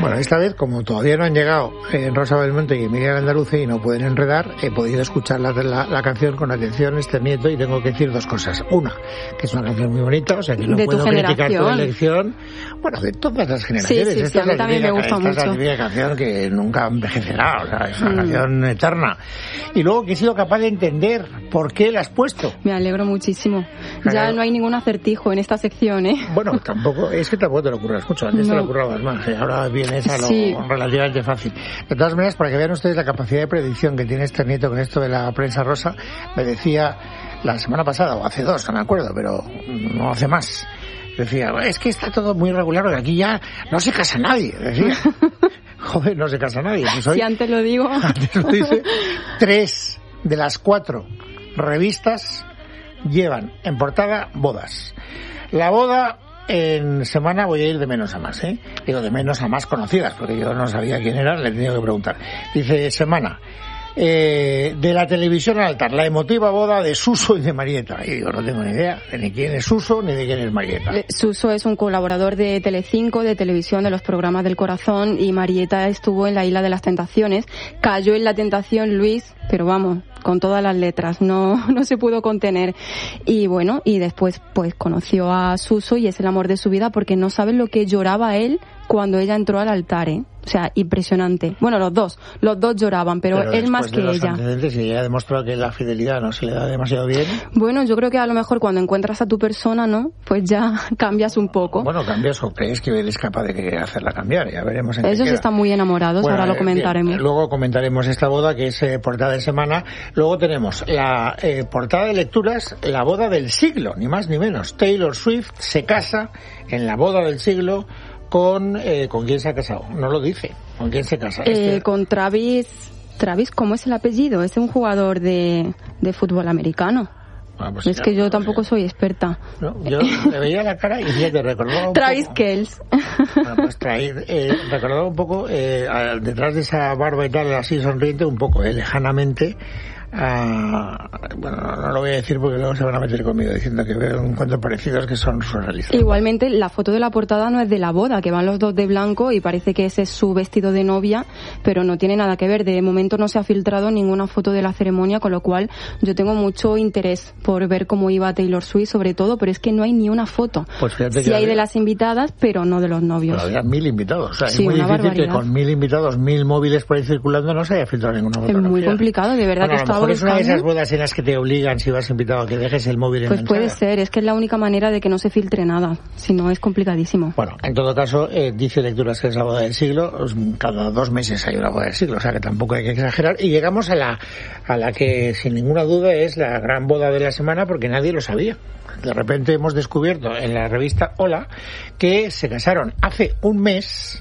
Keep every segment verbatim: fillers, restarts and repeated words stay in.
Bueno, esta vez, como todavía no han llegado eh, Rosa Belmonte y Miguel Andaluce y no pueden enredar, he podido escuchar la, la, la canción con atención, este nieto, y tengo que decir dos cosas. Una, que es una canción muy bonita, o sea que no de puedo tu criticar tu generación. elección. Bueno, de todas las generaciones. Sí, sí, esta sí, a es mí la también me típica, gusta esta mucho. es la típica canción que nunca envejecerá, o sea, es una Mm. canción eterna. Y luego que he sido capaz de entender por qué la has puesto. Me alegro muchísimo. Ya Claro. no hay ningún acertijo en esta sección, ¿eh? Bueno, tampoco, es que tampoco te lo ocurras mucho, antes No. te lo ocurrabas más, ¿eh? Ahora viene esa lo Sí. relativamente fácil. De todas maneras, para que vean ustedes la capacidad de predicción que tiene este nieto con esto de la prensa rosa, me decía la semana pasada, o hace dos, no me acuerdo, pero no hace más, decía, es que está todo muy regular, porque aquí ya no se casa nadie, decía. Joder, no se casa nadie. Pues hoy, Si antes lo digo. antes lo dice, tres de las cuatro revistas llevan en portada bodas. La boda en semana voy a ir de menos a más, ¿eh? Digo, de menos a más conocidas, porque yo no sabía quién era, le he tenido que preguntar. Dice, semana, eh, de la televisión al altar, la emotiva boda de Suso y de Marieta. Y digo, no tengo ni idea de ni quién es Suso ni de quién es Marieta. Eh, Suso es un colaborador de Telecinco, de televisión, de los programas del corazón, y Marieta estuvo en la Isla de las Tentaciones. Cayó en la tentación Luis, pero vamos, con todas las letras, no, no se pudo contener. Y bueno, y después pues conoció a Suso y es el amor de su vida, porque no saben lo que lloraba él cuando ella entró al altar, ¿eh? O sea, impresionante. Bueno, los dos, los dos lloraban, pero, Pero él más después que de los ella. antecedentes, y ella ha demostrado que la fidelidad no se le da demasiado bien. Bueno, yo creo que a lo mejor cuando encuentras a tu persona, ¿no? Pues ya cambias un poco. Bueno, cambias o crees que eres capaz de hacerla cambiar, ya veremos en qué Ellos queda. están muy enamorados, Bueno, ahora lo eh, comentaremos. bien, luego comentaremos esta boda, que es eh, portada de semana. Luego tenemos la eh, portada de lecturas, la boda del siglo, ni más ni menos. Taylor Swift se casa en la boda del siglo con... Eh, ¿con quién se ha casado? No lo dice. ¿Con quién se casa? Eh, Este- con Travis... Travis, ¿cómo es el apellido? Es un jugador de, de fútbol americano. Ah, pues Es ya, que yo pues, tampoco soy experta. ¿no? Yo le veía la cara y ya te recordaba un Travis poco... Kells. Bueno, pues traer, eh, recordaba un poco, eh, a- detrás de esa barba y tal, así sonriente, un poco, eh, lejanamente, a, bueno, no, no lo voy a decir porque luego se van a meter conmigo diciendo que veo encuentros parecidos que son surrealistas. Igualmente, la foto de la portada no es de la boda, que van los dos de blanco y parece que ese es su vestido de novia, pero no tiene nada que ver. De momento no se ha filtrado ninguna foto de la ceremonia, con lo cual yo tengo mucho interés por ver cómo iba Taylor Swift, sobre todo, pero es que no hay ni una foto. Pues fíjate Sí que hay había- de las invitadas, pero no de los novios. Pero había mil invitados, o sea, Sí, es muy una difícil que barbaridad. con mil invitados, mil móviles por ahí circulando no se haya filtrado ninguna Es fotografía. muy complicado, de verdad Bueno, que a lo estaba mejor es una de esas buscando. bodas en las que te obligan, si vas invitado, a que dejes el móvil Pues enganchado. puede ser, es que es la única manera de que no se filtre nada, si no es complicadísimo. Bueno, en todo caso, eh, dice Lecturas que es la boda del siglo, pues, cada dos meses hay una boda del siglo, o sea que tampoco hay que exagerar, y llegamos a la, a la que sin ninguna duda es la gran boda de la semana, porque nadie lo sabía. De repente hemos descubierto en la revista Hola que se casaron hace un mes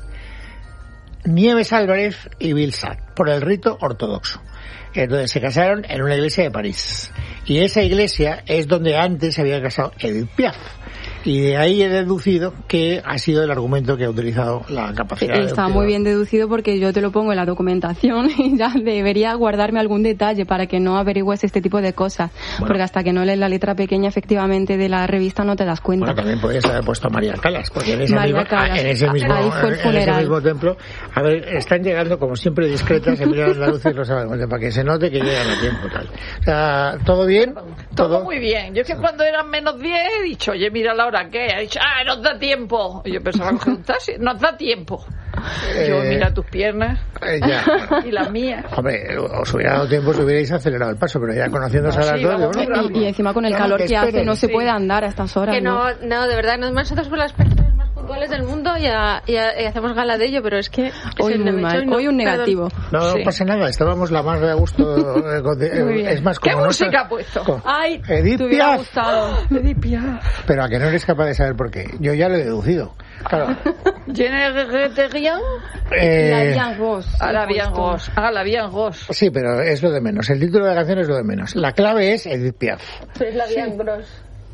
Nieves Álvarez y Bill Sad por el rito ortodoxo. Entonces se casaron en una iglesia de París. Y esa iglesia es donde antes se había casado Edith Piaf. Y de ahí he deducido que ha sido el argumento que ha utilizado la capacidad de Está Optido. muy bien deducido porque yo te lo pongo en la documentación y ya debería guardarme algún detalle para que no averigües este tipo de cosas. Bueno. Porque hasta que no lees la letra pequeña efectivamente de la revista no te das cuenta. Bueno, también podrías haber puesto a María Calas, porque en, esa María misma, Calas. ah, en ese mismo, Ahí fue el en ese funeral. mismo templo. A ver, están llegando como siempre discretas, Emilia Andaluz y Rosa Belmonte, para que se note que llegan a tiempo tal. O sea, ¿todo bien? Todo muy bien. Yo es que cuando eran menos diez he dicho, oye, mira la hora que ha dicho, ah, nos da tiempo. Y yo pensaba, coger un taxi, nos da tiempo. Yo, Eh, mira tus piernas Eh, ya. y las mías. Hombre, os hubiera dado tiempo si hubierais acelerado el paso, pero ya conociéndose No, a las sí, dos... vamos digo, muy bueno, Y, y encima con el no, calor que que hace esperen, no se sí. puede andar a estas horas. Que no, no, de verdad, nosotros somos las personas más puntuales del mundo y, a- y a- y hacemos gala de ello, pero es que... Hoy se muy me mal, echó y no- hoy un negativo. No, no Sí. pasa nada, estábamos la más de a gusto. eh, con- eh, Muy bien. es más, ¿Qué como no música sa- ha puesto? con- Ay, Edith te hubiera Piaf. gustado. Edith Piaf. Pero a que no eres capaz de saber por qué. Yo ya lo he deducido. Claro. Genereterian Eh, La Diane Ross. a la he bien puesto. Ross. Ah, la bien Ross. Sí, pero es lo de menos. El título de la canción es lo de menos. La clave es Edith Piaf. Es la Diane Gross.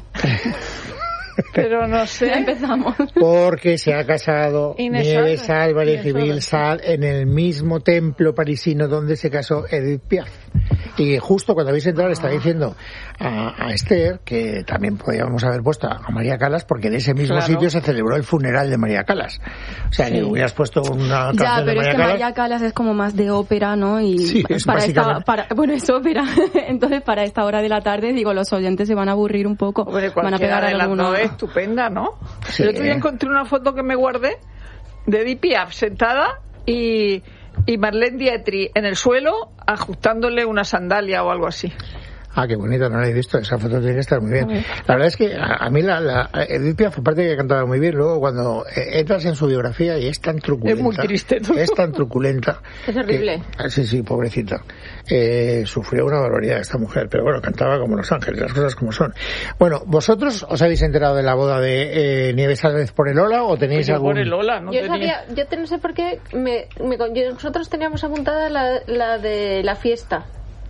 Pero no Ya sé. empezamos. Porque se ha casado Inés Nieves Álvarez. Álvarez y Inés Bill Álvarez. Sad en el mismo templo parisino donde se casó Edith Piaf. Y justo cuando habéis entrado le estaba diciendo a, a Esther que también podíamos haber puesto a María Calas, porque en ese mismo claro. sitio se celebró el funeral de María Calas. O sea, sí. que hubieras puesto una canción ya, pero de María es que Calas. María Calas es como más de ópera, ¿no? Y sí, es para esta, básicamente... para, bueno, es ópera. Entonces, para esta hora de la tarde, digo, los oyentes se van a aburrir un poco. Hombre, van a pegar de alguna... las dos es estupenda, ¿no? Sí. El otro día encontré una foto que me guardé de Edith Piaf sentada y, y Marlene Dietrich en el suelo ajustándole una sandalia o algo así. Ah, qué bonita, no la he visto. Esa foto tiene que estar muy bien. La verdad es que a, a mí la, la Edith Piaf, aparte que cantaba muy bien, luego cuando eh, entras en su biografía y es tan truculenta. Es muy triste todo. Es tan truculenta. Es horrible. Que, sí, sí, pobrecita. Eh, sufrió una barbaridad esta mujer, pero bueno, cantaba como Los Ángeles, las cosas como son. Bueno, ¿vosotros os habéis enterado de la boda de eh, Nieves Álvarez por el Ola o tenéis Yo algún...? por el Ola, no yo tenía... sabía, yo te, no sé por qué, me, me, yo, nosotros teníamos apuntada la, la de la fiesta.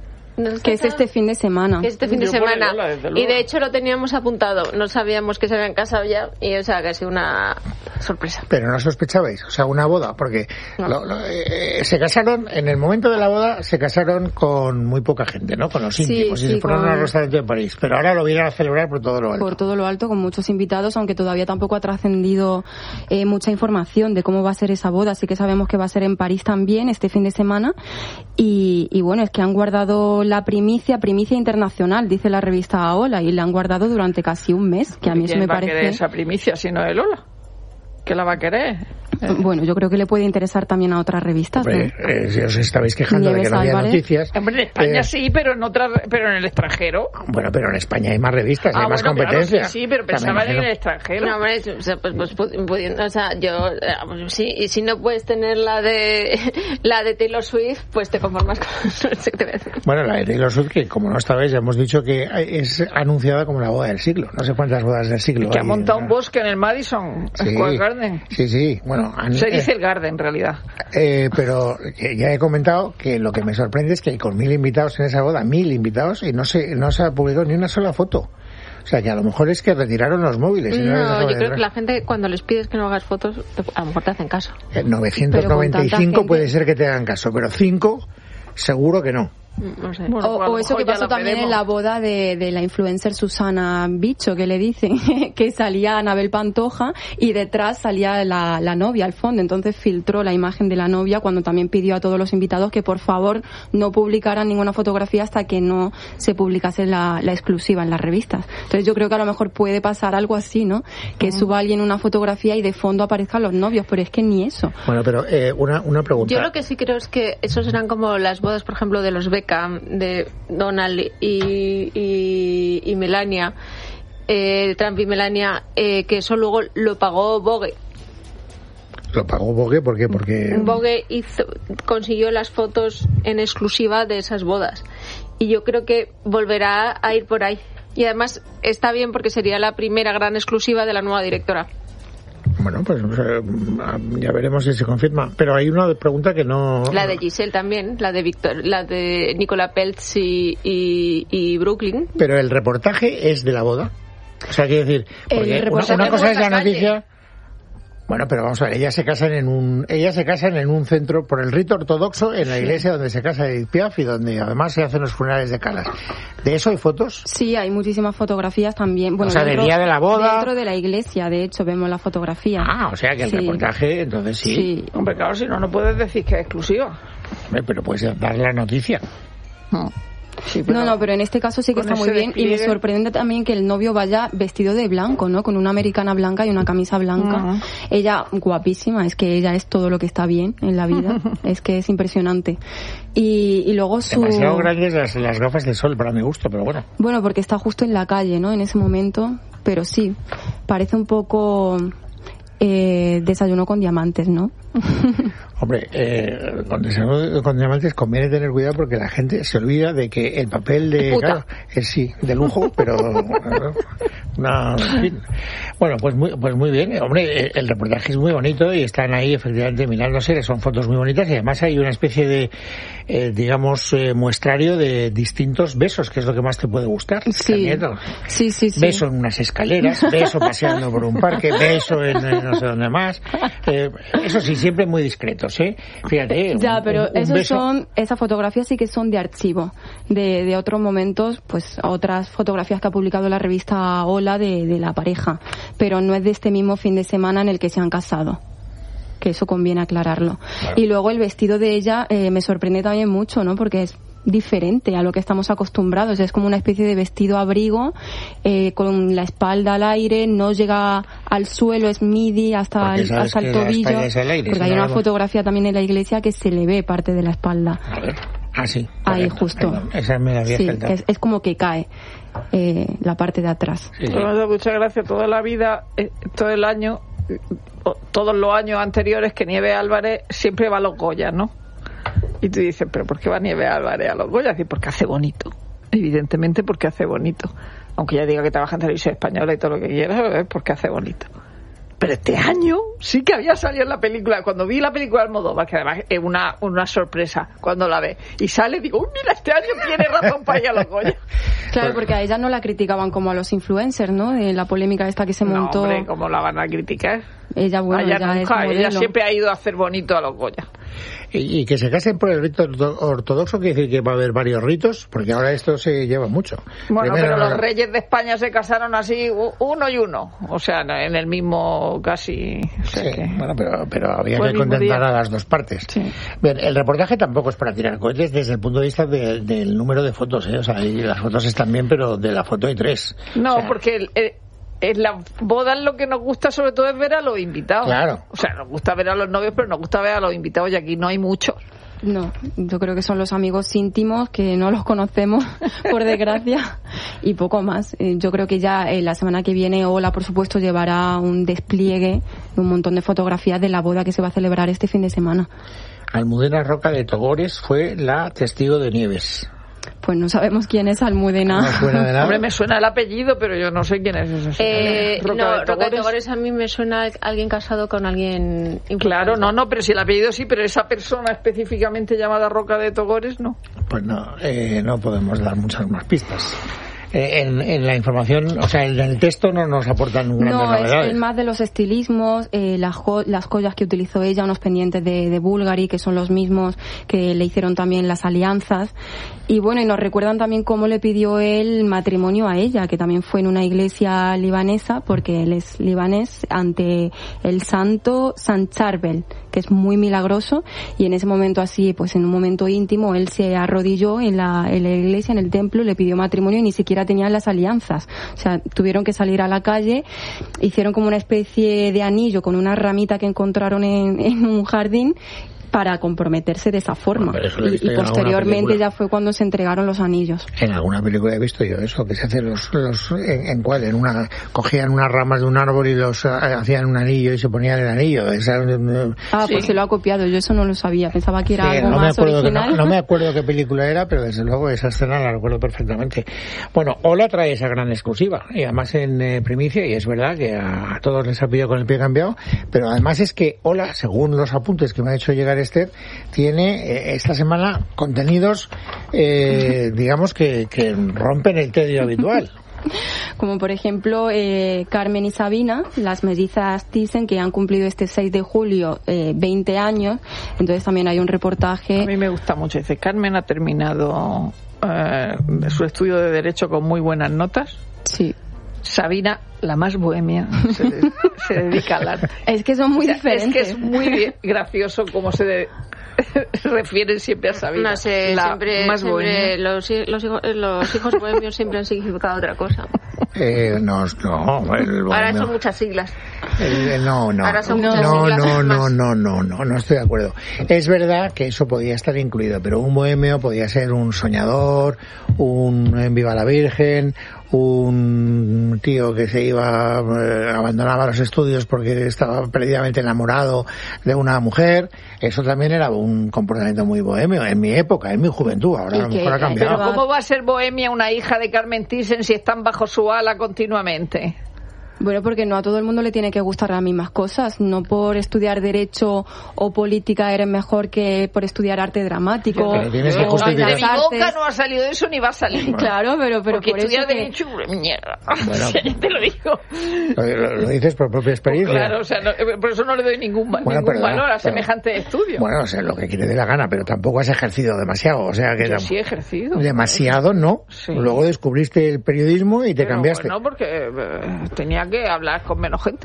Que es este fin de semana. Que es este fin de Yo por el semana. Ola, desde Y luego. de hecho lo teníamos apuntado. No sabíamos que se habían casado ya. Y o sea, que ha sido una sorpresa. Pero no sospechabais, o sea, una boda, porque No. lo, lo, eh, se casaron, en el momento de la boda, se casaron con muy poca gente, ¿no? Con los Sí, íntimos, y sí, se fueron con- a un restaurante de París. Pero ahora lo vienen a celebrar por todo lo alto. Por todo lo alto, con muchos invitados, aunque todavía tampoco ha trascendido eh, mucha información de cómo va a ser esa boda. Así que sabemos que va a ser en París también este fin de semana. Y, y bueno, es que han guardado la primicia, primicia internacional, dice la revista Aola, y la han guardado durante casi un mes, que a mí eso ¿Quién me va a querer parece... esa primicia si no es Lola? ¿Qué la va a querer? Bueno, yo creo que le puede interesar también a otras revistas, ¿no? Hombre, eh, si os estabais quejando de Nieves que no había Álvarez. noticias. Hombre, en España eh, sí, pero en otra, pero en el extranjero. Bueno, pero en España hay más revistas, hay Ah, más bueno, claro, competencia. sí, sí, pero O sea, me pensaba en imagino. el extranjero. No, hombre, o sea, pues, pues pu- pudiendo, o sea, yo, eh, pues, sí, y si no puedes tener la de la de Taylor Swift, pues te conformas con no sé qué te voy a decir. Bueno, la de Taylor Swift, que como no estabais, ya hemos dicho que es anunciada como la boda del siglo. No sé cuántas bodas del siglo Que ha hay, montado ¿no? un bosque en el Madison Sí, Square Garden. sí, sí. Bueno, han- Se eh, dice el Garden, en realidad. Eh, pero que ya he comentado que lo que me sorprende es que hay con mil invitados en esa boda, mil invitados, y no se, no se ha publicado ni una sola foto. O sea, que a lo mejor es que retiraron los móviles. Y no, les No, dejaban yo creo entrar. que la gente cuando les pides que no hagas fotos, te- a lo mejor te hacen caso. Eh, novecientos noventa y Pero con cinco tanta puede gente- ser que te hagan caso, pero cinco seguro que no. No sé. Bueno, O, pues a lo o eso que mejor ya pasó la también veremos. en la boda de, de la influencer Susana Bicho, que le dicen que salía Anabel Pantoja y detrás salía la, la novia al fondo. Entonces filtró la imagen de la novia cuando también pidió a todos los invitados que por favor no publicaran ninguna fotografía hasta que no se publicase la, la exclusiva en las revistas. Entonces yo creo que a lo mejor puede pasar algo así, ¿no? Que suba alguien una fotografía y de fondo aparezcan los novios, pero es que ni eso. Bueno, pero eh, una, una pregunta. Yo lo que sí creo es que esos eran como las bodas, por ejemplo, de los Beckham, de Donald y, y, y Melania, eh, Trump y Melania, eh, que eso luego lo pagó Vogue. ¿Lo pagó Vogue? ¿Por qué? Porque... Vogue hizo, consiguió las fotos en exclusiva de esas bodas. Y yo creo que volverá a ir por ahí. Y además está bien porque sería la primera gran exclusiva de la nueva directora. Bueno, pues eh, ya veremos si se confirma. Pero hay una pregunta que no... La de Giselle también, la de Victor, la de Nicola Peltz y, y, y Brooklyn. Pero el reportaje es de la boda. O sea, quiero decir, El porque una, reportaje una cosa por es la la calle. noticia... Bueno, pero vamos a ver, ellas se casan en un, ellas se casan en un centro por el rito ortodoxo en la iglesia donde se casa Edith Piaf y donde además se hacen los funerales de Calas. ¿De eso hay fotos? Sí, hay muchísimas fotografías también. Bueno, O sea, del día de la boda. Dentro de la iglesia, de hecho, vemos las fotografías. Ah, o sea que el Sí. reportaje, entonces sí. Sí. Hombre, claro, si no, no puedes decir que es exclusiva. Hombre, pero puedes dar la noticia. Sí, No, no, pero en este caso sí que con está muy ese bien y me despliegue. sorprende también que el novio vaya vestido de blanco, ¿no? Con una americana blanca y una camisa blanca. Ujú. Ella, guapísima, es que ella es todo lo que está bien en la vida. Es que es impresionante. Y, y luego su... Demasiado grandes las, las gafas de sol para mi gusto, pero bueno. Bueno, porque está justo en la calle, ¿no? En ese momento. Pero sí, parece un poco... Eh, desayuno con diamantes, ¿no? Hombre, eh, con, desayuno con diamantes conviene tener cuidado porque la gente se olvida de que el papel de... Puta. Claro, es sí, de lujo, pero... Una, en fin. Bueno, pues muy, pues muy bien. Hombre, el reportaje es muy bonito y están ahí efectivamente mirándose, son fotos muy bonitas y además hay una especie de, eh, digamos, eh, muestrario de distintos besos, que es lo que más te puede gustar. Sí, Canieto. sí, sí, sí. Beso en unas escaleras, beso paseando por un parque, beso en, en no sé dónde más. más. Eh, eso sí, siempre muy discretos, ¿eh? Fíjate. Ya, un, pero un, un esos beso. son, esas fotografías sí que son de archivo, de, de otros momentos, pues otras fotografías que ha publicado la revista Hola de, de la pareja, pero no es de este mismo fin de semana en el que se han casado. Que eso conviene aclararlo. Claro. Y luego el vestido de ella eh, me sorprende también mucho, ¿no? Porque es diferente a lo que estamos acostumbrados. Es como una especie de vestido abrigo eh, con la espalda al aire, no llega al suelo, es midi hasta el, hasta el tobillo. El aire, porque hay una algo... fotografía también en la iglesia que se le ve parte de la espalda. A ver. Ah, sí. Ahí justo. Perdón, esa me la había sí, es, es como que cae eh, la parte de atrás. Sí, sí. Muchas gracias. Toda la vida, eh, todo el año, todos los años anteriores que Nieves Álvarez siempre va a los Goya, ¿no? Y tú dices, ¿pero por qué va Nieves Álvarez a los Goya? Y porque hace bonito. Evidentemente porque hace bonito. Aunque ya diga que trabaja en Televisión Española y todo lo que quiera, es porque hace bonito. Pero este año sí que había salido en la película. Cuando vi la película de Almodóvar, que además es una, una sorpresa cuando la ve, y sale, digo, uy, mira, este año tiene razón para ir a los Goya. Claro, porque a ella no la criticaban como a los influencers, ¿no? De la polémica esta que se montó. No, hombre, ¿cómo la van a criticar? Ella, bueno, ella, ella nunca, es ella siempre ha ido a hacer bonito a los Goya. Y, y que se casen por el rito ortodoxo quiere decir que va a haber varios ritos, porque ahora esto se lleva mucho. Bueno, Primero, pero los la... reyes de España se casaron así, uno y uno, o sea, en el mismo casi. O sea sí, que... bueno, pero, pero había que contentar a las dos partes. Sí. Bien, el reportaje tampoco es para tirar cohetes desde el punto de vista de, del número de fotos, ¿eh? O sea, y las fotos están bien, pero de la foto hay tres. No, o sea, porque el, el, en la boda lo que nos gusta sobre todo es ver a los invitados. Claro. O sea, nos gusta ver a los novios, pero nos gusta ver a los invitados y aquí no hay muchos. No, yo creo que son los amigos íntimos que no los conocemos, por desgracia, y poco más. Yo creo que ya eh, la semana que viene Hola, por supuesto, llevará un despliegue de un montón de fotografías de la boda que se va a celebrar este fin de semana. Almudena Roca de Togores fue la testigo de Nieves. Pues no sabemos quién es Almudena. No suena de nada. Hombre, me suena el apellido, pero yo no sé quién es ese. Eh, Roca no, de Roca de Togores a mí me suena a alguien casado con alguien importante. Claro, no, no, pero si el apellido sí, pero esa persona específicamente llamada Roca de Togores, no. Pues no, eh, no podemos dar muchas más pistas. En, en la información, o sea, en el texto no nos aportan grandes no, novedades. No, es más de los estilismos, eh, las, jo- las joyas que utilizó ella, unos pendientes de, de Bulgari, que son los mismos que le hicieron también las alianzas. Y bueno, y nos recuerdan también cómo le pidió él matrimonio a ella, que también fue en una iglesia libanesa, porque él es libanés, ante el santo San Charbel, que es muy milagroso, y en ese momento así, pues en un momento íntimo, él se arrodilló en la, en la iglesia, en el templo, le pidió matrimonio y ni siquiera tenían las alianzas. O sea, tuvieron que salir a la calle, hicieron como una especie de anillo con una ramita que encontraron en, en un jardín para comprometerse de esa forma. Bueno, y, y posteriormente ya fue cuando se entregaron los anillos. En alguna película he visto yo eso, que se hace los, los en, en cuál, en una, cogían unas ramas de un árbol y los uh, hacían un anillo y se ponían el anillo. Esa, uh, ah, sí. Pues se lo ha copiado, yo eso no lo sabía, pensaba que era sí, algo no más me original. Que no, no me acuerdo qué película era, pero desde luego esa escena la recuerdo perfectamente. Bueno, Hola trae esa gran exclusiva, y además en eh, primicia, y es verdad que a, a todos les ha pillado con el pie cambiado, pero además es que Hola, según los apuntes que me ha hecho llegar Esther, tiene eh, esta semana contenidos, eh, digamos, que, que rompen el tedio habitual. Como por ejemplo eh, Carmen y Sabina, las mellizas Thyssen, que han cumplido este seis de julio eh, veinte años. Entonces también hay un reportaje. A mí me gusta mucho. Dice, Carmen ha terminado eh, su estudio de Derecho con muy buenas notas. Sí. Sabina, la más bohemia, se, de, se dedica al arte. Es que son muy o sea, diferentes. Es que es muy gracioso cómo se de, refieren siempre a Sabina. No sé, la siempre, más siempre bohemia. Los, los, hijos, los hijos bohemios siempre han significado otra cosa. Eh, no, no. El Ahora son muchas siglas. El, no, no. Ahora son no, muchas no, siglas no, no, más. no, no, no, no estoy de acuerdo. Es verdad que eso podía estar incluido, pero un bohemio podía ser un soñador, un en Viva la Virgen, un tío que se iba, eh, abandonaba los estudios porque estaba perdidamente enamorado de una mujer. Eso también era un comportamiento muy bohemio en mi época, en mi juventud. Ahora a lo mejor ha cambiado. Pero ¿cómo va a ser bohemia una hija de Carmen Thyssen si están bajo su ala continuamente? Bueno, porque no a todo el mundo le tiene que gustar las mismas cosas. No por estudiar Derecho o Política eres mejor que por estudiar Arte Dramático. Pero tienes que De justificar. mi boca no ha salido eso ni va a salir. Claro, pero, pero Porque por estudiar eso que- Derecho es una mierda. Bueno. Te lo digo. Lo, lo- lo dices por propia experiencia. Claro, o sea, no, por eso no le doy ningún, va- Bueno, ningún perdona, valor a pero- semejante estudio. Bueno, o sea, lo que quiere de la gana, pero tampoco has ejercido demasiado. O sea, que Yo tam- sí he ejercido. demasiado no. Sí. Luego descubriste el periodismo y te Pero cambiaste. bueno, porque eh, tenía que hablar con menos gente.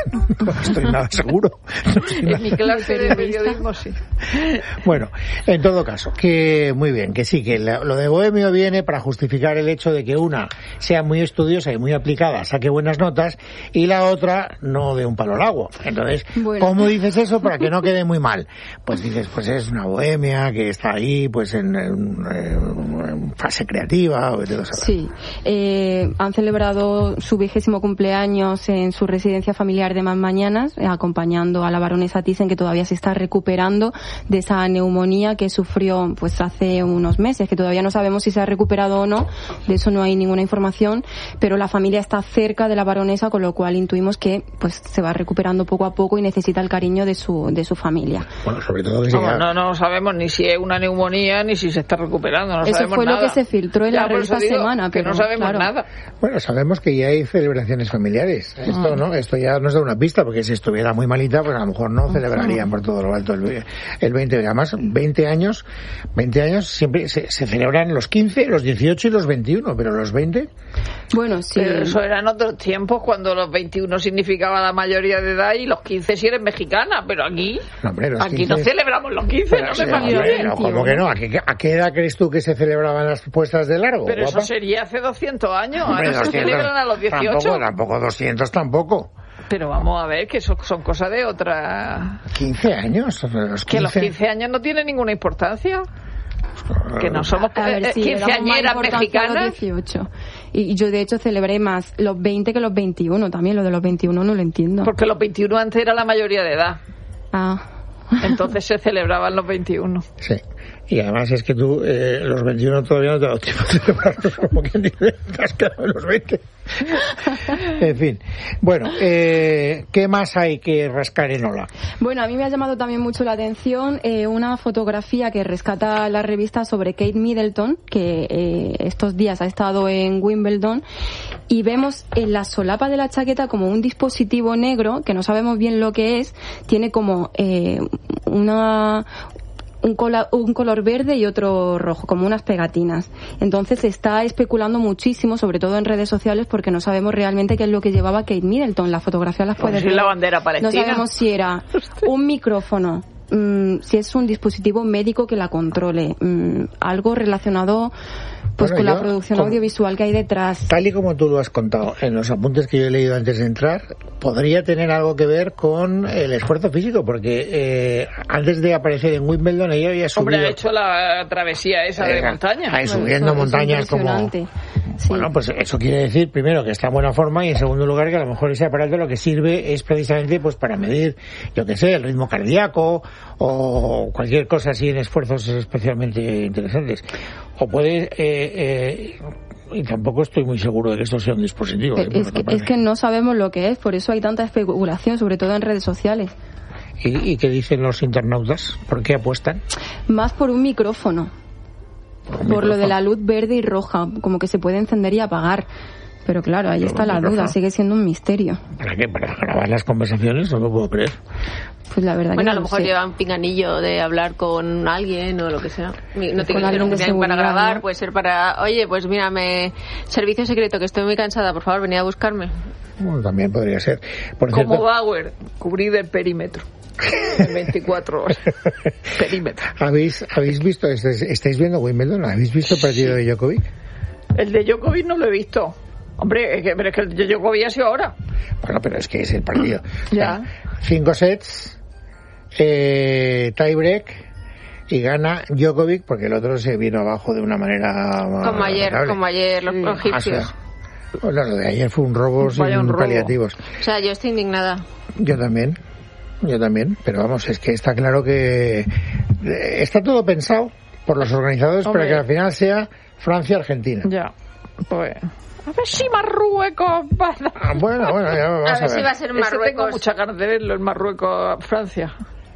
No estoy nada seguro. No estoy nada- En mi clase de periodista. periodismo sí. Bueno, en todo caso, que muy bien, que sí, que la- lo de bohemio viene para justificar el hecho de que una sea muy estudiosa y muy aplicada, saque buenas notas, y la otra no dé un palo al agua. Entonces, Bueno. ¿cómo dices eso para que no quede muy mal? Pues dices, pues es una bohemia que está ahí, pues en, en- en fase creativa, o de todo eso. Sí, eh, han celebrado su vigésimo cumpleaños en su residencia familiar de Mañanas, eh, acompañando a la baronesa Thyssen, que todavía se está recuperando de esa neumonía que sufrió pues hace unos meses, que todavía no sabemos si se ha recuperado o no, de eso no hay ninguna información, pero la familia está cerca de la baronesa, con lo cual intuimos que pues se va recuperando poco a poco y necesita el cariño de su de su familia. Bueno, sobre todo que se Vamos, no, no sabemos ni si es una neumonía ni si se está recuperando. No Eso sabemos fue lo nada. que se filtró en Ya, la por eso revista digo Semana, que pero no sabemos claro. nada. Bueno, sabemos que ya hay celebraciones familiares. Esto no, esto ya nos da una pista, porque si estuviera muy malita, pues a lo mejor no celebrarían por todo lo alto el, el veinte. Además, veinte años, veinte años siempre se, se celebran los quince, los dieciocho y los veintiuno, pero los veinte... Bueno, sí. Pero eso eran otros tiempos cuando los veintiuno significaba la mayoría de edad y los quince si eres mexicana, pero aquí No, hombre, los aquí quince... no celebramos los quince, Pero, no sí, me hombre, fastidies. no, ¿cómo que no? ¿A qué, ¿A qué edad crees tú que se celebraban las puestas de largo, Pero eso guapa? sería hace doscientos años, Hombre, ahora se doscientos, celebran a los dieciocho. Tampoco, tampoco doscientos tampoco. Pero vamos a ver que eso son cosas de otra... quince años. Los Que los quince... quince años no tienen ninguna importancia. Que no somos A ver, eh, sí, le damos más quinceañeras importancia a mexicanas. los dieciocho. Y yo, de hecho, celebré más los veinte que los veintiuno también. Lo de los veintiuno no lo entiendo. Porque los veintiuno antes era la mayoría de edad. Ah. Entonces se celebraban los veintiuno. Sí. Y además es que tú, eh, los veintiuno todavía no te ha dado tiempo de celebrarlos, como quien dice, te has quedado en los veinte. En fin. Bueno, eh, ¿qué más hay que rascar en Ola? Bueno, a mí me ha llamado también mucho la atención eh, una fotografía que rescata la revista sobre Kate Middleton, que eh, estos días ha estado en Wimbledon, y vemos en la solapa de la chaqueta como un dispositivo negro, que no sabemos bien lo que es, tiene como eh, una... Un, cola, un color verde y otro rojo, como unas pegatinas. Entonces se está especulando muchísimo, sobre todo en redes sociales, porque no sabemos realmente qué es lo que llevaba Kate Middleton. La fotografía las Pues puedes si ver. la bandera palestina. No sabemos si era un micrófono, mmm, si es un dispositivo médico que la controle, mmm, algo relacionado pues Bueno, con yo, la producción como- audiovisual que hay detrás. Tal y como tú lo has contado en los apuntes que yo he leído antes de entrar, podría tener algo que ver con el esfuerzo físico, porque eh, antes de aparecer en Wimbledon ella había subido... Hombre, ha hecho la travesía esa de Eh, montaña. ahí Bueno, subiendo eso es montañas como... impresionante. Sí. Bueno, pues eso quiere decir, primero, que está en buena forma, y en segundo lugar, que a lo mejor ese aparato lo que sirve es precisamente pues para medir, yo qué sé, el ritmo cardíaco o cualquier cosa así en esfuerzos especialmente interesantes. O puede... Eh, eh, y tampoco estoy muy seguro de que esto sea un dispositivo. Eh, ¿eh? es, Por que, otra es parte. que no sabemos lo que es, por eso hay tanta especulación, sobre todo en redes sociales. ¿Y, ¿Y qué dicen los internautas? ¿Por qué apuestan? Más por un micrófono, Por, un por lo de la micrófono. luz verde y roja, como que se puede encender y apagar. Pero claro, ahí Por está un la micrófono. duda, sigue siendo un misterio. ¿Para qué? ¿Para grabar las conversaciones? No lo puedo creer. Pues la verdad Bueno, que a lo no mejor sé. lleva un pinganillo de hablar con alguien o lo que sea. No tiene que ser alguien de para seguridad, grabar, ¿no? puede ser para, oye, pues mírame, servicio secreto, que estoy muy cansada, por favor, venid a buscarme. Bueno, también podría ser. Por Como cierto, Bauer, cubrir el perímetro. En veinticuatro horas. Perímetro. ¿habéis, ¿habéis visto, estáis, estáis viendo Wimbledon? ¿Habéis visto el partido de Djokovic? El de Djokovic no lo he visto. Hombre, es que, pero es que el de Djokovic ha sido ahora. Bueno, pero es que es el partido. O Ya. sea, cinco sets, eh, tiebreak, y gana Djokovic porque el otro se vino abajo de una manera... Como ayer, lamentable. como ayer los Sí. Ah, egipcios. sí. Bueno, lo de ayer fue un robo Vaya, sin un robo. paliativos. O sea, yo estoy indignada. Yo también, yo también, pero vamos, es que está claro que eh, está todo pensado por los organizadores Hombre. para que al final sea Francia-Argentina. Ya. Pues. A ver si Marruecos va a dar. Ah, bueno, bueno, ya vamos a, a ver ver. si va a ser Ese Marruecos. tengo muchas ganas de verlo, el Marruecos-Francia.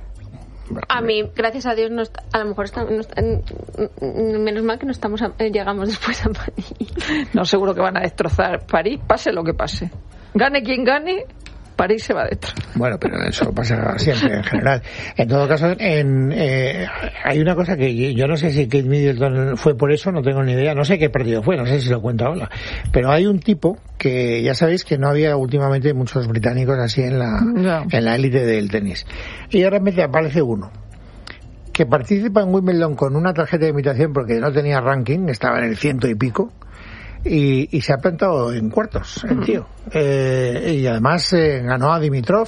A mí, gracias a Dios, no está, a lo mejor está, no está, menos mal que no estamos a, llegamos después a París. No, seguro que van a destrozar París, pase lo que pase. Gane quien gane, París se va adentro. Bueno, pero eso pasa siempre en general. En todo caso, en, eh, hay una cosa que yo no sé si Kate Middleton fue por eso, no tengo ni idea. No sé qué partido fue, no sé si lo cuenta ahora. Pero hay un tipo que ya sabéis que no había últimamente muchos británicos así en la No. en la élite del tenis. Y de repente aparece uno que participa en Wimbledon con una tarjeta de invitación porque no tenía ranking, estaba en el ciento y pico. Y, y se ha plantado en cuartos el tío, eh, y además eh, ganó a Dimitrov,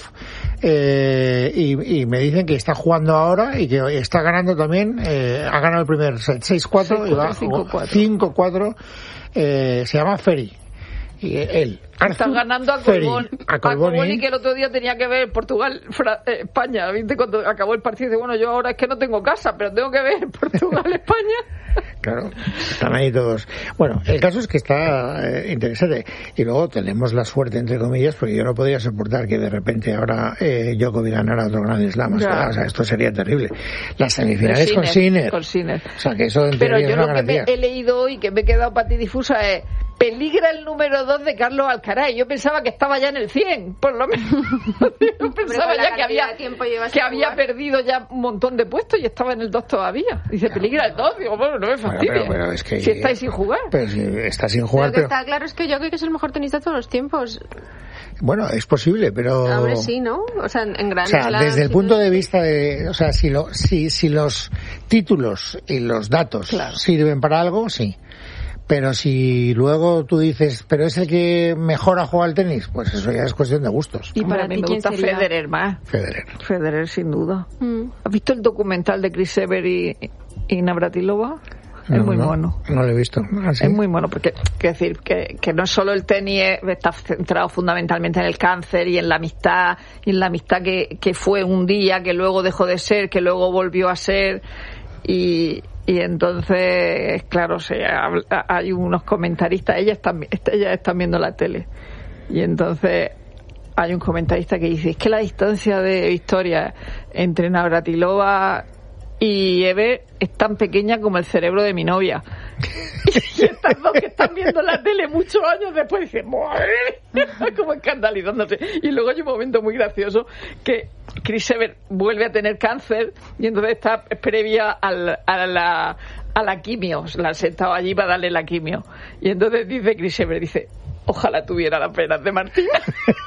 eh, y, y me dicen que está jugando ahora y que está ganando también, eh, ha ganado el primer set seis cuatro y va cinco cuatro, eh, se llama Ferry y él Están ganando a Ferry, Colboni, a Colboni, a Colboni, que el otro día tenía que ver Portugal, Fra, eh, España, ¿viste? Cuando acabó el partido, dice, bueno, yo ahora es que no tengo casa, pero tengo que ver Portugal, España. Claro, están ahí todos. Bueno, el caso es que está eh, interesante. Y luego tenemos la suerte, entre comillas, porque yo no podría soportar que de repente ahora eh, Djokovic ganara otro Grand Slam. O sea, o sea, esto sería terrible. Las semifinales con Sinner. Con Sinner. O sea, que eso en Pero teoría yo es una lo que me garantía. he leído hoy, que me he quedado patidifusa, es peligra el número dos de Carlos Alcaraz. Yo pensaba que estaba ya en el cien, por lo menos. Yo pensaba ya que había, que había perdido ya un montón de puestos y estaba en el dos todavía. Dice, peligra el dos. Digo, bueno, no me fastidia. Bueno, pero, pero es que, si estáis sin jugar. Pero si está sin jugar, Lo que pero... está claro es que yo creo que es el mejor tenista de todos los tiempos. Bueno, es posible, pero... Ahora sí, ¿no? O sea, en gran O sea, desde el punto de vista de... O sea, si, lo, si, si los títulos y los datos Claro. sirven para algo, sí. Pero si luego tú dices, pero es el que mejor ha jugado al tenis, pues eso ya es cuestión de gustos. Y para Hombre, mí me ¿quién gusta sería? Federer más. Federer. Federer, sin duda. Mm. ¿Has visto el documental de Chris Evert y, y Navratilova? Es No, muy no, bueno. No lo he visto. ¿Ah, sí? Es muy bueno, porque quiero decir que, que no es solo el tenis, está centrado fundamentalmente en el cáncer y en la amistad, y en la amistad que, que fue un día, que luego dejó de ser, que luego volvió a ser, y, y entonces, claro, se habla, hay unos comentaristas, ellas están, ellas están viendo la tele, y entonces hay un comentarista que dice, es que la distancia de victoria entre Navratilova y Eve es tan pequeña como el cerebro de mi novia. Y estas dos que están viendo la tele muchos años después dicen, ¡madre! Como escandalizándose. Y luego hay un momento muy gracioso que Chris Evert vuelve a tener cáncer y entonces está previa al, a la a la quimio. La han sentado allí para darle la quimio. Y entonces dice Chris Evert, dice, ojalá tuviera las penas de Martina.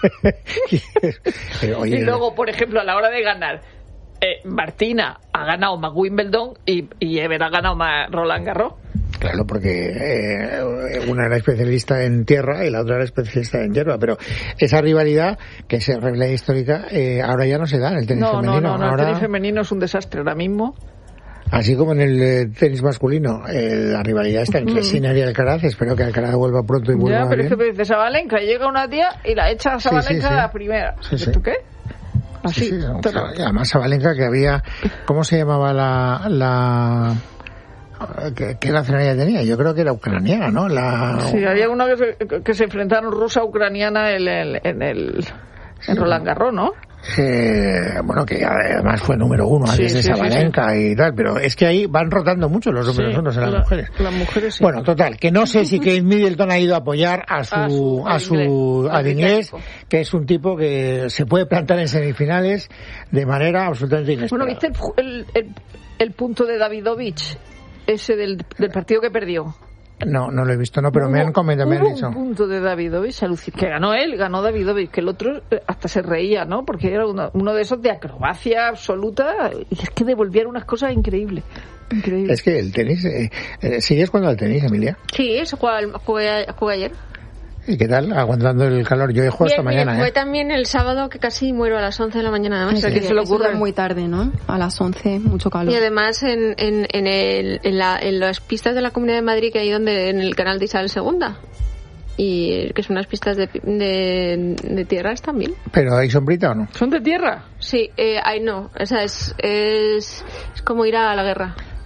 Oye, y luego, por ejemplo, a la hora de ganar, Eh, Martina ha ganado más Wimbledon y, y Ever ha ganado más Roland Garros. Claro, porque eh, una era especialista en tierra y la otra era especialista en hierba, pero esa rivalidad, que es regla histórica, eh, ahora ya no se da en el tenis No, no, femenino. no, no, ahora, el tenis femenino es un desastre ahora mismo. así como en el eh, tenis masculino, eh, la rivalidad está entre Sinner y Alcaraz. Espero que Alcaraz vuelva pronto y vuelva Ya, pero bien. es que dice Sabalenka, llega una tía y la echa a Sabalenka Sí, sí, sí. a la primera. Sí, sí. ¿Tú qué? Así. Sí, sí, no, pero- Sab- además Sabalenka, que había, ¿cómo se llamaba la, la ¿qué, qué nacionalidad tenía? Yo creo que era ucraniana, ¿no? La, Sí, había uno que se, que se enfrentaron rusa-ucraniana en el, en el en Roland Garros, ¿no? Eh, bueno, que además fue número uno Sí, antes de sí, sí, Sabalenka y tal, pero es que ahí van rotando mucho los números Sí, unos en las la- mujeres. Las mujeres sí. Bueno, total, que no sé si Kate Middleton ha ido a apoyar a su, A su- a al su, inglés, al al inglés, británico. que es un tipo que se puede plantar en semifinales de manera absolutamente inesperada. Bueno, ¿viste el, ju- el, el, el punto de Davidovich? Ese del, del partido que perdió. No, no lo he visto, no, pero me han comentado, me han Hubo dicho. un punto de Davidovich alucin- que ganó él, ganó Davidovich, que el otro eh, hasta se reía, ¿no? Porque era uno, uno de esos de acrobacia absoluta y es que devolvieron unas cosas increíbles. Increíbles. Es que el tenis, eh, eh, ¿sigues jugando al tenis, Emilia? Sí, eso jugué, jugué, jugué ayer. ¿Y qué tal? Aguantando el calor. Yo he jugado esta Bien, bien, mañana, fue ¿eh? también el sábado que casi muero a las once de la mañana, además. O sea, ¿qué se le ocurre? Muy tarde, ¿no? A las once, mucho calor. Y además en, en, en, el, en, la, en las pistas de la Comunidad de Madrid, que hay donde en el canal de Isabel segunda, y que son unas pistas de, de, de tierra, están bien. ¿Pero hay sombrita o no? ¿Son de tierra? Sí, eh, ay no, o sea, es, es, es como ir a la guerra.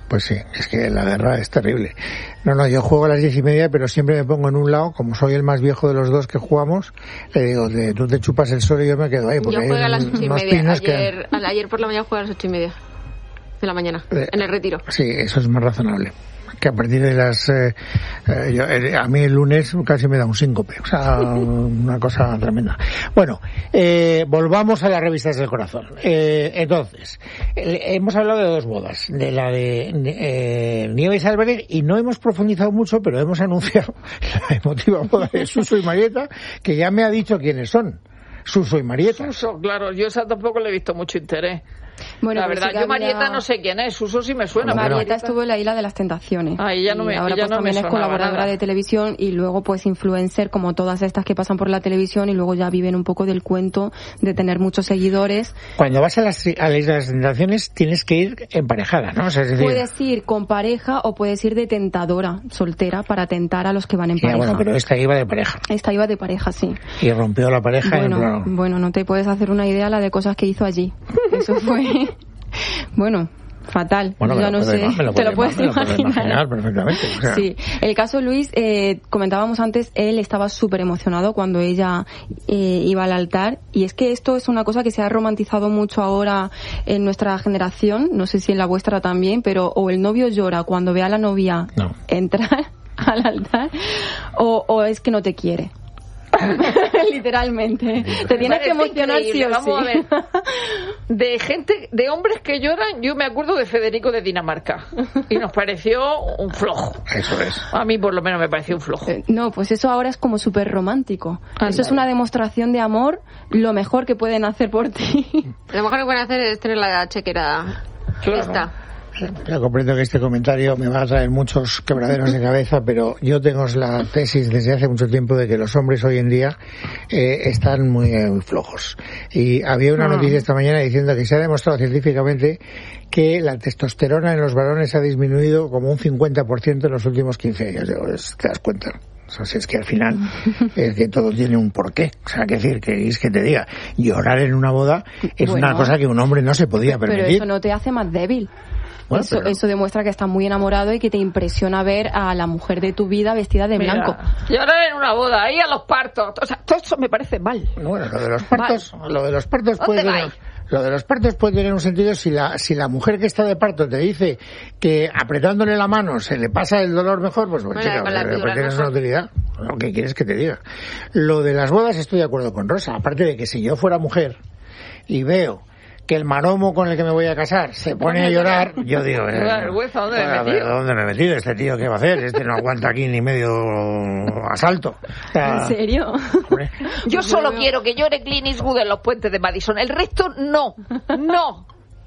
Pues sí, es que la guerra es terrible. No, no, yo juego a las diez y media, pero siempre me pongo en un lado, como soy el más viejo de los dos que jugamos, le digo, de, tú te chupas el sol y yo me quedo ahí. Porque yo juego hay a las ocho y media, ayer, que... ayer por la mañana juego a las ocho y media de la mañana, eh, en el retiro. Sí, eso es más razonable. Que a partir de las eh, eh, yo, eh, a mí el lunes casi me da un síncope, o sea, una cosa tremenda. Bueno, eh, volvamos a las revistas del corazón. Eh, entonces, eh, hemos hablado de dos bodas, de la de eh, Nieves Álvarez, y no hemos profundizado mucho, pero hemos anunciado la emotiva boda de Suso y Marieta, que ya me ha dicho quiénes son. Suso y Marieta. Suso, claro, yo esa tampoco le he visto mucho interés. Bueno, la pues verdad, sí yo había... Marieta no sé quién es, Suso sí me suena. Marieta Marieta estuvo en la Isla de las Tentaciones. Ah, ella no me, y ahora ella pues no también me es colaboradora nada. de televisión y luego pues influencer como todas estas que pasan por la televisión y luego ya viven un poco del cuento de tener muchos seguidores. Cuando vas a, las, a la Isla de las Tentaciones tienes que ir emparejada, ¿no? O sea, es decir... Puedes ir con pareja o puedes ir de tentadora, soltera, para tentar a los que van en Ya, pareja. bueno, pero esta iba de pareja. Esta iba de pareja, sí. Y rompió la pareja Bueno, en plan... bueno, no te puedes hacer una idea la de cosas que hizo allí. Eso fue... Bueno, fatal. Bueno, yo no puedo, sé, me lo te lo puedes me lo puedo imaginar. imaginar perfectamente. O sea. Sí, el caso Luis, eh, comentábamos antes, él estaba súper emocionado cuando ella eh, iba al altar, y es que esto es una cosa que se ha romantizado mucho ahora en nuestra generación, no sé si en la vuestra también, pero o el novio llora cuando ve a la novia no. entrar al altar, o, o es que no te quiere. Literalmente. Te tienes que emocionar sí o sí. Vamos a ver. De gente, de hombres que lloran, yo me acuerdo de Federico de Dinamarca. Y nos pareció un flojo. Eso es. A mí por lo menos me pareció un flojo. Eh, no, pues eso ahora es como súper romántico. Andale. Eso es una demostración de amor, lo mejor que pueden hacer por ti. Lo mejor que pueden hacer es tener la chequera Claro. esta. Ya comprendo que este comentario me va a traer muchos quebraderos de cabeza, pero yo tengo la tesis desde hace mucho tiempo de que los hombres hoy en día eh, están muy, eh, muy flojos. Y había una noticia esta mañana diciendo que se ha demostrado científicamente que la testosterona en los varones ha disminuido como un cincuenta por ciento en los últimos quince años. Digo, ¿te das cuenta? O sea, si es que al final es que todo tiene un porqué. O sea, que decir, que es que te diga, llorar en una boda es Bueno, una cosa que un hombre no se podía permitir. Pero eso no te hace más débil. Bueno, eso, pero... eso demuestra que estás muy enamorado y que te impresiona ver a la mujer de tu vida vestida de Mira, blanco. llorar en una boda, ahí a los partos. O sea, todo eso me parece mal. Bueno, lo de los partos, lo de los partos puede ¿Dónde tener, lo de los partos puede tener un sentido si la si la mujer que está de parto te dice que apretándole la mano se le pasa el dolor mejor, pues bueno, Bueno, chica, con la pero epidural tienes una mejor. utilidad. Lo que quieres que te diga. Lo de las bodas estoy de acuerdo con Rosa, aparte de que si yo fuera mujer y veo que el maromo con el que me voy a casar se pone a llorar, yo digo, eh, La vergüenza, ¿dónde me he a ver, metido? ¿dónde me he metido? Este tío, ¿qué va a hacer? Este no aguanta aquí ni medio asalto. O sea, ¿En serio? hombre, Yo Pues solo yo veo- quiero que llore Clint Eastwood en los puentes de Madison. El resto, no. No.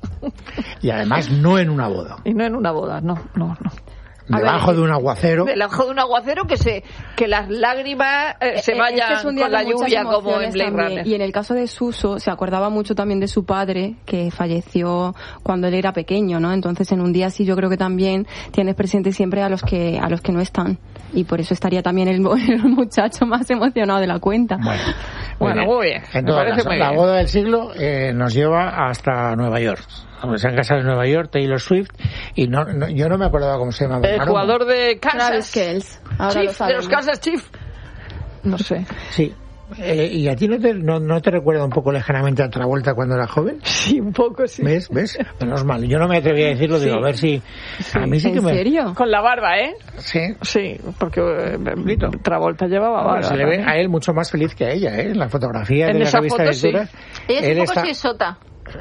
y además no en una boda. Y no en una boda, no, no, no. A Debajo ver, de un aguacero. Debajo de un aguacero que se que las lágrimas eh, se Eh, vayan este es un día con la de muchas lluvia como en emociones Blade también. Runner. Y en el caso de Suso, se acordaba mucho también de su padre, que falleció cuando él era pequeño, ¿no? Entonces, en un día así yo creo que también tienes presente siempre a los que a los que no están. Y por eso estaría también el, el muchacho más emocionado de la cuenta. Bueno, Bueno, muy bien. En Me todo parece caso, muy la bien. boda del siglo eh, nos lleva hasta Nueva York. Hombre, se han casado en Nueva York, Taylor Swift, y no, no, yo no me acordaba cómo se llamaba. El Maromo. jugador de Travis Kansas. Kelce. Ahora lo Chief, de sabemos. los Kansas Chiefs. No sé. Sí. Eh, ¿Y a ti no te, no, no te recuerda un poco lejanamente a Travolta cuando era joven? Sí, un poco, sí. ¿Ves? ¿Ves? Menos mal. Yo no me atreví a decirlo, digo, Sí. a ver si... A mí sí que ¿En me... serio? Con la barba, ¿eh? Sí. Sí, porque eh, Travolta llevaba barba. Bueno, se le ve también. a él mucho más feliz que a ella, ¿eh? En la fotografía En de la esa revista foto, de lectura. Ella es él un poco está... así sota.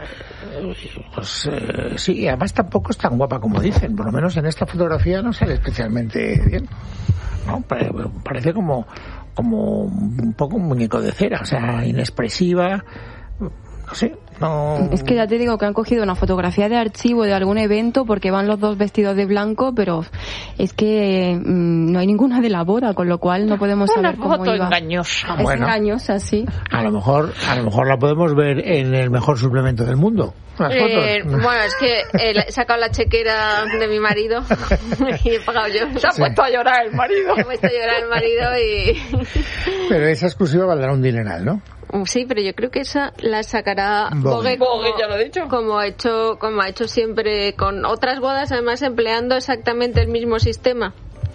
Pues eh, sí, y además tampoco es tan guapa como dicen. Por lo menos en esta fotografía no sale especialmente bien. ¿No? Pare- Parece como, como un poco un muñeco de cera, o sea, inexpresiva. No sé, no... Es que ya te digo que han cogido una fotografía de archivo de algún evento porque van los dos vestidos de blanco, pero es que mmm, no hay ninguna de la boda, con lo cual no podemos Una saber cómo foto iba. engañosa. Es Bueno. engañosa, sí. A lo mejor, a lo mejor la podemos ver en el mejor suplemento del mundo. Las Eh, fotos. bueno, es que eh, he sacado la chequera de mi marido y he pagado yo. Se ha puesto a llorar el marido. He puesto a llorar el marido y... Pero esa exclusiva valdrá un dineral, ¿no? Sí, pero yo creo que esa la sacará Vogue, Vogue, ya lo he dicho. Como ha hecho, como ha hecho siempre con otras bodas, además empleando exactamente el mismo sistema.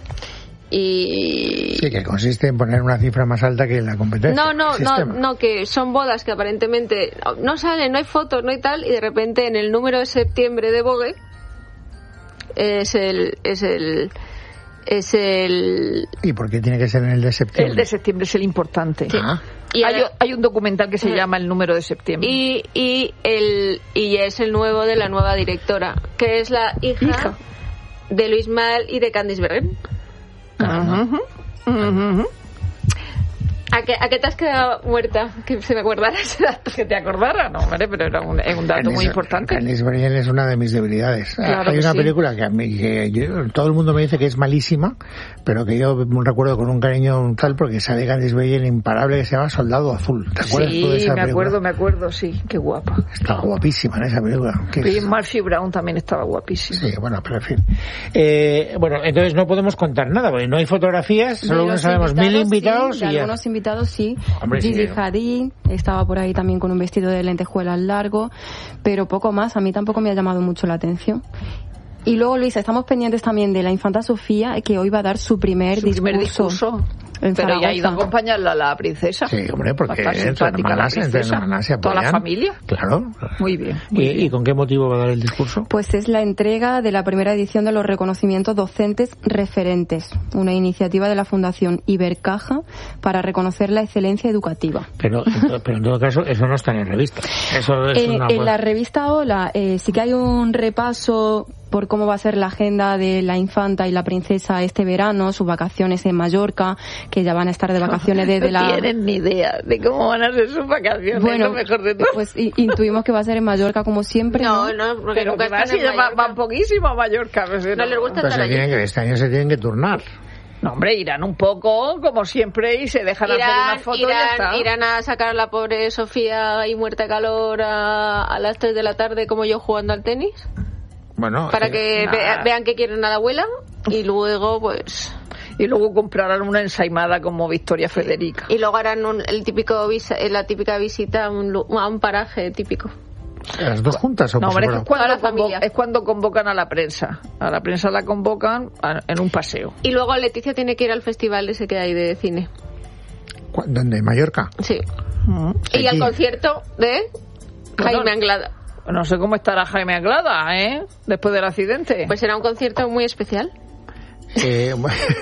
Y... Sí, que consiste en poner una cifra más alta que en la competencia. No, no, no, no, que son bodas que aparentemente no salen, no hay fotos, no hay tal, y de repente en el número de septiembre de Vogue es el... es el es el... ¿Y por qué tiene que ser en el de septiembre? El de septiembre es el importante. Sí. Ah. Y hay, hay un documental que se uh-huh. llama El número de septiembre. Y, y, el, y es el nuevo de la nueva directora, que es la hija, hija. de Luis Mal y de Candice Bergen. Uh-huh. Uh-huh. ¿A qué, ¿A qué te has quedado muerta? Que se me acordara ese dato. Que te acordara, no, hombre, pero era un, es un dato Candice, muy importante. Candice Bergen es una de mis debilidades. Claro Hay una sí. película que, a mí, que yo, todo el mundo me dice que es malísima, pero que yo recuerdo con un cariño tal porque sale Candice Bergen imparable, que se llama Soldado Azul. ¿Te acuerdas sí, tú de esa me película? acuerdo, me acuerdo, sí. Qué guapa. Estaba guapísima en esa película. Y Murphy Brown también estaba guapísima. Sí, bueno, pero en fin. Eh, bueno, entonces no podemos contar nada, porque no hay fotografías, solo no sabemos mil invitados. Sí, y de ya. algunos invitados sí. Hombre, Gigi sí. Hadid estaba por ahí también con un vestido de lentejuelas largo, pero poco más. A mí tampoco me ha llamado mucho la atención. Y luego, Luisa, estamos pendientes también de la infanta Sofía, que hoy va a dar su primer su discurso. Primer discurso. En Pero Zaragoza. ya ha ido a acompañarla a la princesa. Sí, hombre, porque entre hermanas, entre hermanas se apoyan. ¿Toda la familia? Claro. Muy bien. Muy ¿Y, bien. ¿Y con qué motivo va a dar el discurso? Pues es la entrega de la primera edición de los reconocimientos docentes referentes, una iniciativa de la Fundación Ibercaja para reconocer la excelencia educativa. Pero, pero en todo caso, eso no está en revista. Eso es en, una... en la revista Hola eh, sí que hay un repaso por cómo va a ser la agenda de la infanta y la princesa este verano, sus vacaciones en Mallorca, que ya van a estar de vacaciones desde no la... No tienen ni idea de cómo van a ser sus vacaciones, bueno, lo mejor de todo. Pues i- intuimos que va a ser en Mallorca como siempre. No, no, no, porque pero nunca que va, están si en van, Mallorca. van poquísimo a Mallorca. Pues, no, no les gusta pues estar se tienen allí. que, este año se tienen que turnar. No, hombre, irán un poco, como siempre, y se dejan Irán, hacer una foto irán, y ya está. irán a sacar a la pobre Sofía y muerta de calor a, a las tres de la tarde como yo jugando al tenis. Bueno, Para sí, que nada. vea- vean que quieren a la abuela y luego pues... Y luego comprarán una ensaimada como Victoria Federica. Y luego harán un, el típico visa, la típica visita a un, lu- a un paraje típico. ¿Las dos juntas o No, por hombre, es, separado? cuando Toda la convo- familia. es cuando convocan a la prensa. A la prensa la convocan a- en un paseo. Y luego Leticia tiene que ir al festival ese que hay de cine. ¿Cu- ¿Dónde? ¿En Mallorca? Sí. Mm. Y al Aquí. concierto de Jaime Anglada. No sé cómo estará Jaime Anglada, ¿eh? Después del accidente. Pues será un concierto muy especial. Eh,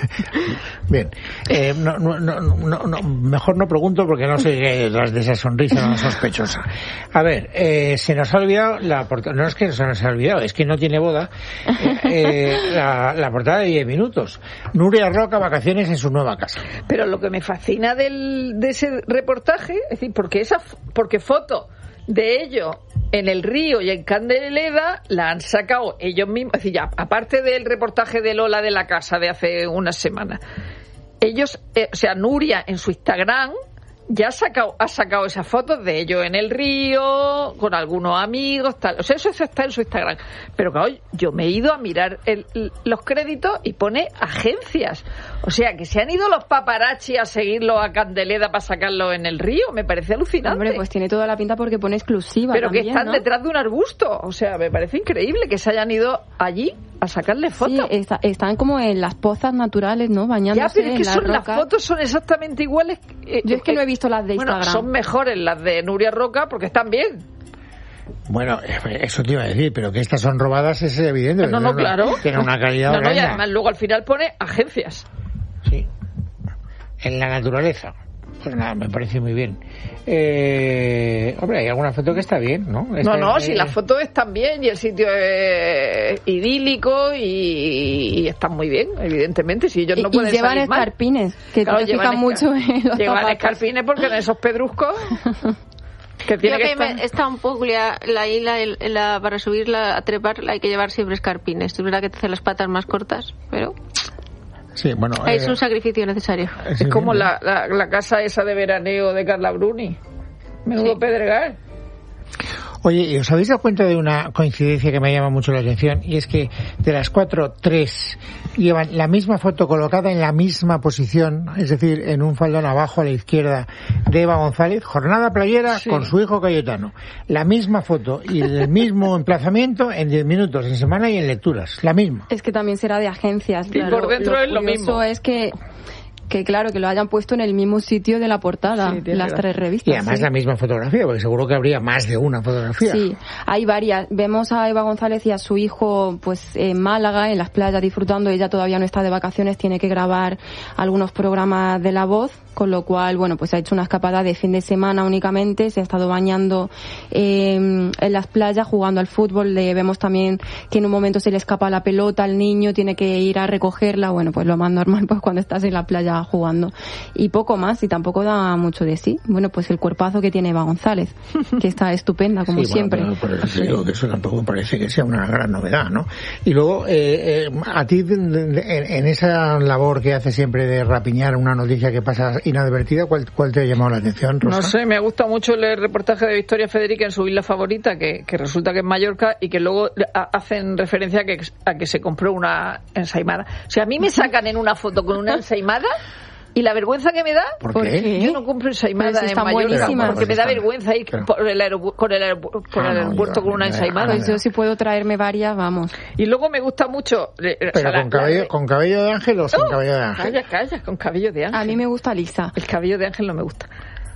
bien, eh, no, no, no, no, no, mejor no pregunto porque no sé detrás de esa sonrisa no sospechosa. A ver, eh, se nos ha olvidado la portada, no es que se nos ha olvidado, es que no tiene boda, eh, eh, la, la portada de diez minutos. Nuria Roca, vacaciones en su nueva casa. Pero lo que me fascina del, de ese reportaje, es decir, porque esa porque foto de ello en el río y en Candeleda la han sacado ellos mismos, es decir, ya, aparte del reportaje de Lola de la casa de hace unas semanas, ellos, eh, o sea, Nuria en su Instagram ya ha sacado, ha sacado esas fotos de ellos en el río, con algunos amigos, tal. O sea, eso, eso está en su Instagram. Pero claro, yo me he ido a mirar el, el- los créditos y pone agencias. O sea, que se han ido los paparazzi a seguirlo a Candeleda para sacarlo en el río. Me parece alucinante. Hombre, pues tiene toda la pinta porque pone exclusiva Pero también, que están ¿no? detrás de un arbusto. O sea, me parece increíble que se hayan ido allí a sacarle Sí, fotos. está- están como en las pozas naturales, ¿no? Bañándose Ya, pero es que en la son, las roca. fotos son exactamente iguales. eh, Yo es que eh, no he visto las de Bueno, Instagram. son mejores las de Nuria Roca porque están bien. Bueno, eh, eso te iba a decir, pero que estas son robadas es evidente. No, no, porque claro. Tienen una calidad No, no, y horrenda. además luego al final pone agencias. Sí. En la naturaleza. Pues nada, me parece muy bien. Eh, hombre, hay alguna foto que está bien, ¿no? Esta No, no, es, si eh, las fotos están bien y el sitio es idílico y, y están muy bien, evidentemente. Si ellos Y, no y pueden llevan salir mal. escarpines, que Claro, te llevan fijan escar- mucho en los Llevan zapatos. escarpines porque en esos pedruscos que tiene Yo que que me- estar... está un poco la, la isla la, la- para subirla a trepar hay que llevar siempre escarpines. Es verdad que te hace las patas más cortas, pero Sí, bueno. es eh, un sacrificio necesario. sí, Es como sí, la, la, la casa esa de veraneo de Carla Bruni. Menudo Sí. pedregal. Oye, ¿y os habéis dado cuenta de una coincidencia que me llama mucho la atención? Y es que de las cuatro, tres llevan la misma foto colocada en la misma posición, es decir, en un faldón abajo a la izquierda de Eva González, jornada playera sí. con su hijo Cayetano. La misma foto y el mismo emplazamiento en diez minutos, en semana y en lecturas. La misma. Es que también será de agencias. Y claro, por dentro lo es lo mismo. es que que claro, que lo hayan puesto en el mismo sitio de la portada, sí, las tres revistas. Y además sí. la misma fotografía, porque seguro que habría más de una fotografía. Sí, hay varias. Vemos a Eva González y a su hijo pues en Málaga, en las playas, disfrutando. Ella todavía no está de vacaciones, tiene que grabar algunos programas de La Voz, con lo cual, bueno, pues ha hecho una escapada de fin de semana únicamente, se ha estado bañando eh, en las playas, jugando al fútbol. Le vemos también que en un momento se le escapa la pelota al niño, tiene que ir a recogerla. Bueno, pues lo más normal pues cuando estás en la playa jugando. Y poco más, y tampoco da mucho de sí. Bueno, pues el cuerpazo que tiene Eva González, que está estupenda, como sí, siempre. Bueno, por eso digo que eso tampoco parece que sea una gran novedad, ¿no? Y luego, eh, eh, a ti, en, en esa labor que hace siempre de rapiñar una noticia que pasa inadvertida, ¿cuál, cuál te ha llamado la atención, Rosa? No sé, me gusta mucho el reportaje de Victoria Federica en su isla favorita, que, que resulta que es Mallorca, y que luego hacen referencia a que, a que se compró una ensaimada. O sea, a mí me sacan en una foto con una ensaimada y la vergüenza que me da, ¿por qué? Yo no compro ensaimada en Mallorca porque me da vergüenza ir claro. por el aeropuerto, con el aeropuerto, con, el aeropuerto no, con una ensaimada. Pues yo sí puedo traerme varias, vamos. Y luego me gusta mucho... ¿Pero o sea, con, la, cabello, la... con cabello de ángel o sin no, cabello de ángel? Calla, calla, con cabello de ángel. A mí me gusta lisa. El cabello de ángel no me gusta.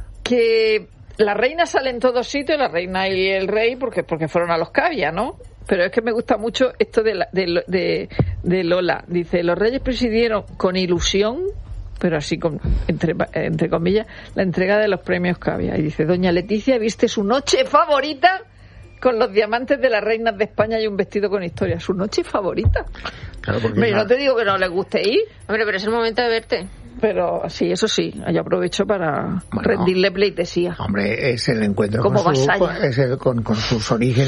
Que la reina sale en todos sitios, la reina y el rey, porque porque fueron a los Cavia, ¿no? Pero es que me gusta mucho esto de, la, de, de, de Lola. Dice, los reyes presidieron con ilusión, pero así con, entre, entre comillas, la entrega de los premios Cavia. Y dice, doña Leticia viste su noche favorita con los diamantes de las reinas de España y un vestido con historia. Su noche favorita. Claro, porque Hombre, no te digo que no les guste ir. Hombre, pero es el momento de verte. Pero sí, eso sí, yo aprovecho para bueno, rendirle pleitesía. Hombre, es el encuentro como con, su, vasalla. es el, con, con sus orígenes.